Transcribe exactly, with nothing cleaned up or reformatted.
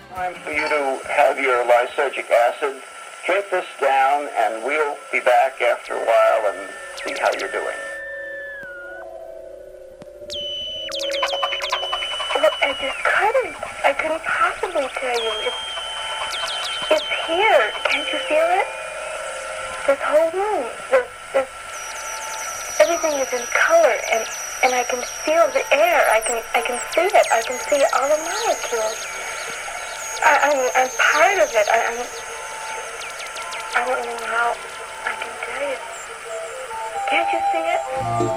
Time for you to have your lysergic acid. Drink this down, and we'll be back after a while and see how you're doing. Look, I just couldn't. I couldn't possibly tell you. It's, it's here. Can't you feel it? This whole room. This, this, everything is in color, and, and I can feel the air. I can, I can see it. I can see all the molecules. I, I'm, I'm part of it. I, I'm, I don't know how I can tell you. Can't you see it?